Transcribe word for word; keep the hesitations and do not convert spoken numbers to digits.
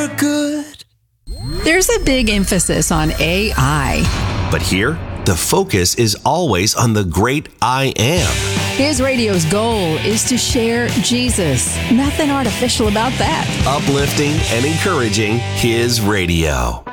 Good. There's a big emphasis on A I. But here, the focus is always on the great I Am. His radio's goal is to share Jesus. Nothing artificial about that. Uplifting and encouraging His radio.